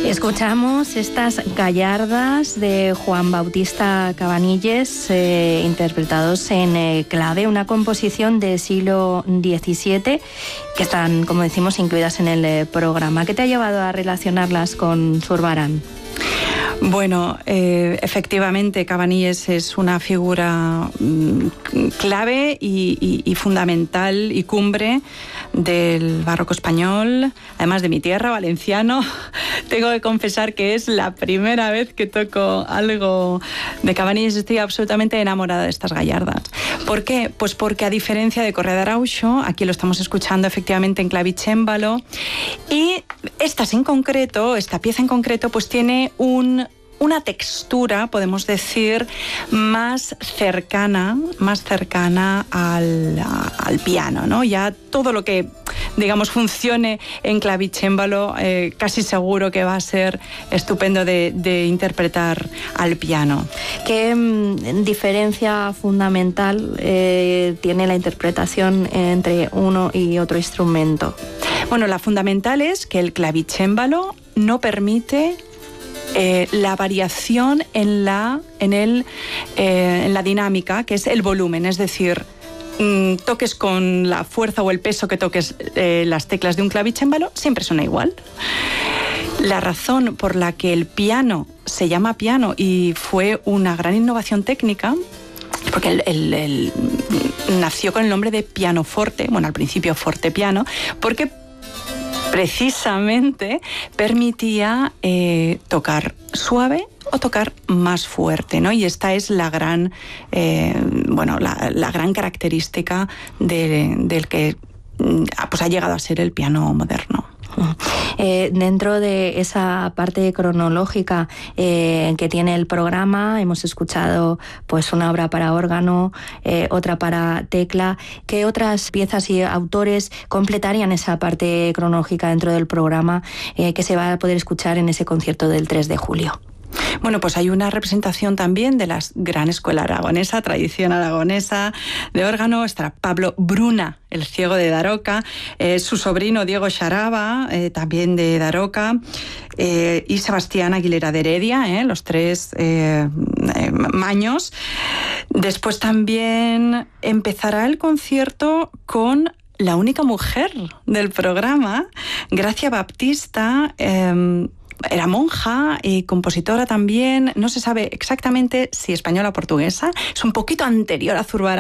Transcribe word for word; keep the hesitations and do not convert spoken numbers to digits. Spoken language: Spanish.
Escuchamos estas gallardas de Juan Bautista Cabanilles, eh, interpretados en eh, clave, una composición del siglo diecisiete, que están, como decimos, incluidas en el eh, programa. ¿Qué te ha llevado a relacionarlas con Zurbarán? Bueno, eh, efectivamente Cabanilles es una figura mm, clave y, y, y fundamental y cumbre del barroco español, además de mi tierra, valenciano. Tengo que confesar que es la primera vez que toco algo de Cabanilles. Estoy absolutamente enamorada de estas gallardas. ¿Por qué? Pues porque, a diferencia de Correa de Arauxo, aquí lo estamos escuchando efectivamente en clavicémbalo, y estas en concreto, esta pieza en concreto, pues tiene un una textura, podemos decir, más cercana, más cercana al, al piano, ¿no? Ya todo lo que, digamos, funcione en clavicémbalo, eh, casi seguro que va a ser estupendo de, de interpretar al piano. ¿Qué mm, diferencia fundamental eh, tiene la interpretación entre uno y otro instrumento? Bueno, la fundamental es que el clavicémbalo no permite Eh, la variación en la, en, el, eh, en la dinámica, que es el volumen, es decir, mmm, toques con la fuerza o el peso que toques eh, las teclas de un clavicémbalo, siempre suena igual. La razón por la que el piano se llama piano y fue una gran innovación técnica, porque el, el, el, nació con el nombre de pianoforte, bueno, al principio fortepiano, porque precisamente permitía eh, tocar suave o tocar más fuerte, ¿no? Y esta es la gran, eh, bueno, la, la gran característica de, del que pues, ha llegado a ser el piano moderno. Eh, dentro de esa parte cronológica eh, que tiene el programa, hemos escuchado pues una obra para órgano, eh, otra para tecla. ¿Qué otras piezas y autores completarían esa parte cronológica dentro del programa eh, que se va a poder escuchar en ese concierto del tres de julio? Bueno, pues hay una representación también de la gran escuela aragonesa, tradición aragonesa de órgano. Estará Pablo Bruna, el ciego de Daroca, eh, su sobrino Diego Xaraba, eh, también de Daroca, eh, y Sebastián Aguilera de Heredia, eh, los tres eh, eh, maños. Después también empezará el concierto con la única mujer del programa, Gracia Baptista. eh, Era monja y compositora también, no se sabe exactamente si española o portuguesa, es un poquito anterior a Zurbarán.